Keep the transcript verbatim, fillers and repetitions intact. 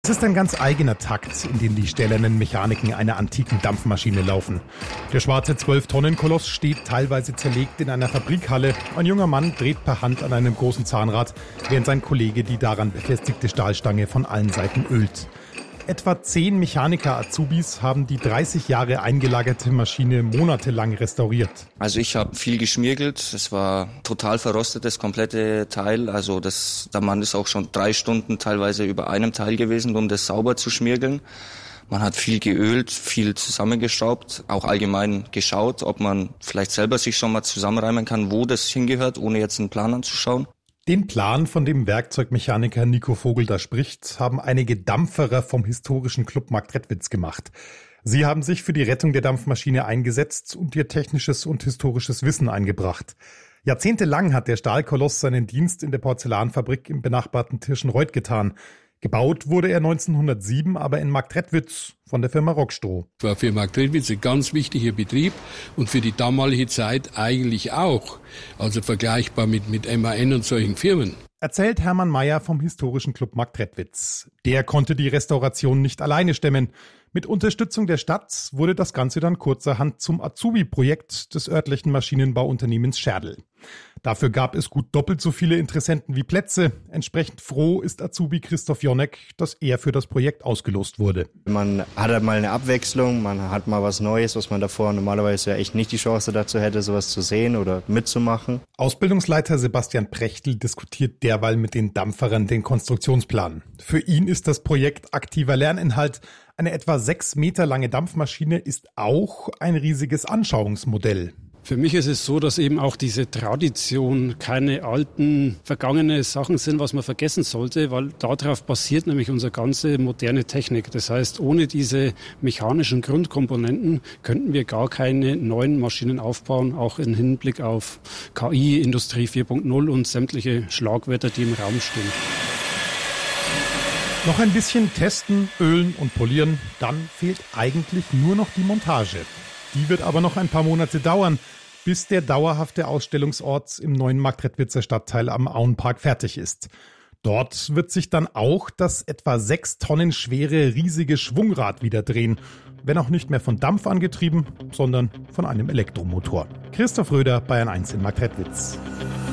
Es ist ein ganz eigener Takt, in dem die stählernen Mechaniken einer antiken Dampfmaschine laufen. Der schwarze zwölf-Tonnen-Koloss steht teilweise zerlegt in einer Fabrikhalle. Ein junger Mann dreht per Hand an einem großen Zahnrad, während sein Kollege die daran befestigte Stahlstange von allen Seiten ölt. Etwa zehn Mechaniker-Azubis haben die dreißig Jahre eingelagerte Maschine monatelang restauriert. Also ich habe viel geschmirgelt. Es war total verrostet, das komplette Teil. Also das, der Mann ist auch schon drei Stunden teilweise über einem Teil gewesen, um das sauber zu schmirgeln. Man hat viel geölt, viel zusammengeschraubt, auch allgemein geschaut, ob man vielleicht selber sich schon mal zusammenreimen kann, wo das hingehört, ohne jetzt einen Plan anzuschauen. Den Plan, von dem Werkzeugmechaniker Nico Vogel da spricht, haben einige Dampferer vom historischen Club Marktredwitz gemacht. Sie haben sich für die Rettung der Dampfmaschine eingesetzt und ihr technisches und historisches Wissen eingebracht. Jahrzehntelang hat der Stahlkoloss seinen Dienst in der Porzellanfabrik im benachbarten Tirschenreuth getan. Gebaut wurde er neunzehnhundertsieben aber in Marktredwitz von der Firma Rockstroh. War für Marktredwitz ein ganz wichtiger Betrieb und für die damalige Zeit eigentlich auch. Also vergleichbar mit, mit M A N und solchen Firmen. Erzählt Hermann Mayer vom historischen Club Marktredwitz. Der konnte die Restauration nicht alleine stemmen. Mit Unterstützung der Stadt wurde das Ganze dann kurzerhand zum Azubi-Projekt des örtlichen Maschinenbauunternehmens Scherdl. Dafür gab es gut doppelt so viele Interessenten wie Plätze. Entsprechend froh ist Azubi Christoph Jonek, dass er für das Projekt ausgelost wurde. Man hat halt mal eine Abwechslung, man hat mal was Neues, was man davor normalerweise ja echt nicht die Chance dazu hätte, sowas zu sehen oder mitzumachen. Ausbildungsleiter Sebastian Prechtl diskutiert derweil mit den Dampferern den Konstruktionsplan. Für ihn ist das Projekt aktiver Lerninhalt. Eine etwa sechs Meter lange Dampfmaschine ist auch ein riesiges Anschauungsmodell. Für mich ist es so, dass eben auch diese Tradition keine alten, vergangene Sachen sind, was man vergessen sollte, weil darauf basiert nämlich unsere ganze moderne Technik. Das heißt, ohne diese mechanischen Grundkomponenten könnten wir gar keine neuen Maschinen aufbauen, auch im Hinblick auf K I, Industrie vier Punkt null und sämtliche Schlagwörter, die im Raum stehen. Noch ein bisschen testen, ölen und polieren, dann fehlt eigentlich nur noch die Montage. Die wird aber noch ein paar Monate dauern, bis der dauerhafte Ausstellungsort im neuen Marktredwitzer Stadtteil am Auenpark fertig ist. Dort wird sich dann auch das etwa sechs Tonnen schwere riesige Schwungrad wieder drehen, wenn auch nicht mehr von Dampf angetrieben, sondern von einem Elektromotor. Christoph Röder, Bayern eins in Marktredwitz.